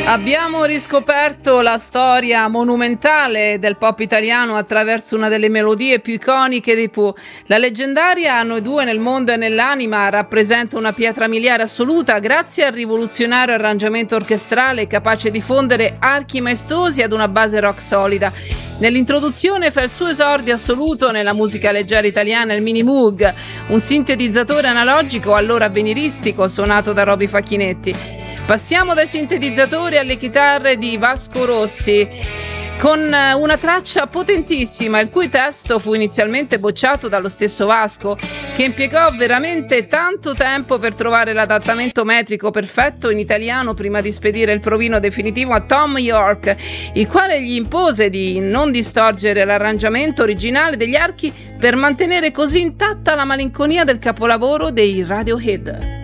Abbiamo riscoperto la storia monumentale del pop italiano attraverso una delle melodie più iconiche dei Pooh. La leggendaria Noi due nel mondo e nell'anima rappresenta una pietra miliare assoluta grazie al rivoluzionario arrangiamento orchestrale capace di fondere archi maestosi ad una base rock solida. Nell'introduzione fa il suo esordio assoluto nella musica leggera italiana il Mini Moog, un sintetizzatore analogico allora avveniristico suonato da Roby Facchinetti. Passiamo dai sintetizzatori alle chitarre di Vasco Rossi, con una traccia potentissima, il cui testo fu inizialmente bocciato dallo stesso Vasco, che impiegò veramente tanto tempo per trovare l'adattamento metrico perfetto in italiano prima di spedire il provino definitivo a Tom York, il quale gli impose di non distorcere l'arrangiamento originale degli archi per mantenere così intatta la malinconia del capolavoro dei Radiohead.